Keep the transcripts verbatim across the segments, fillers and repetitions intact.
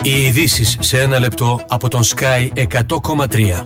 Οι ειδήσεις σε ένα λεπτό από τον Sky εκατό κόμμα τρία.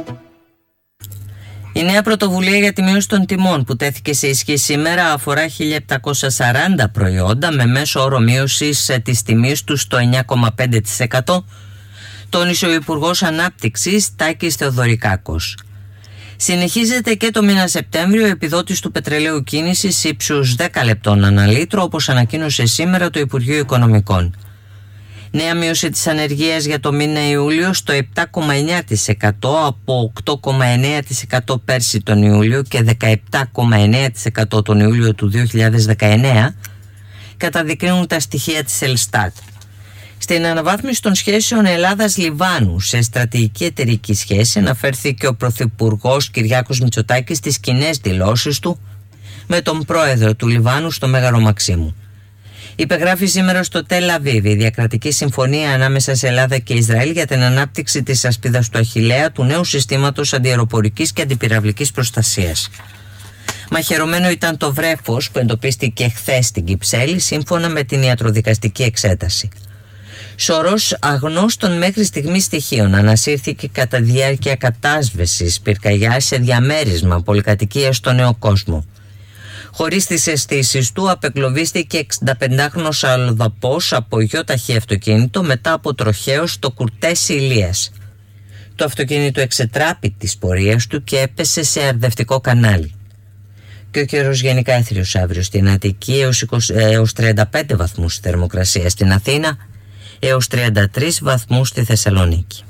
Η νέα πρωτοβουλία για τη μείωση των τιμών που τέθηκε σε ισχύ σήμερα αφορά χίλια επτακόσια σαράντα προϊόντα με μέσο όρο μείωσης της τιμής του στο εννιά κόμμα πέντε τοις εκατό, τόνισε ο Υπουργός Ανάπτυξης Τάκης Θεοδωρικάκος. Συνεχίζεται και το μήνα Σεπτέμβριο η επιδότηση του πετρελαίου κίνησης ύψους δέκα λεπτών ανά λίτρο, όπως ανακοίνωσε σήμερα το Υπουργείο Οικονομικών. Νέα μείωση της ανεργίας για το μήνα Ιούλιο στο επτά κόμμα εννιά τοις εκατό από οκτώ κόμμα εννιά τοις εκατό πέρσι τον Ιούλιο και δεκαεπτά κόμμα εννιά τοις εκατό τον Ιούλιο του δύο χιλιάδες δεκαεννέα, καταδεικνύουν τα στοιχεία της Ελστάτ. Στην αναβάθμιση των σχέσεων Ελλάδας-Λιβάνου σε στρατηγική εταιρική σχέση αναφέρθηκε ο Πρωθυπουργός Κυριάκος Μητσοτάκης στις κοινές δηλώσεις του με τον πρόεδρο του Λιβάνου στο Μέγαρο Μαξίμου. Υπεγράφει σήμερα στο Τελ Αβίβ η διακρατική συμφωνία ανάμεσα σε Ελλάδα και Ισραήλ για την ανάπτυξη της ασπίδας του Αχιλλέα, του νέου συστήματος αντιαεροπορικής και αντιπυραυλικής προστασίας. Μαχαιρωμένο ήταν το βρέφος που εντοπίστηκε χθες στην Κυψέλη σύμφωνα με την ιατροδικαστική εξέταση. Σωρός αγνώστων μέχρι στιγμής στοιχείων ανασύρθηκε κατά διάρκεια κατάσβεσης πυρκαγιάς σε διαμέρισμα πολυκατοικίας στο Νέο Κόσμο. Χωρίς τις αισθήσεις του απεγκλωβίστηκε εξηνταπεντάχρονος αλλοδαπός από γιοταχή αυτοκίνητο μετά από τροχαίο στο Κουρτές Ηλίας. Το αυτοκίνητο εξετράπη της πορείας του και έπεσε σε αρδευτικό κανάλι. Και ο καιρός γενικά έθριος αύριο στην Αττική έως, είκοσι, έως τριάντα πέντε βαθμούς θερμοκρασία, στην Αθήνα έως τριάντα τρεις βαθμούς στη Θεσσαλονίκη.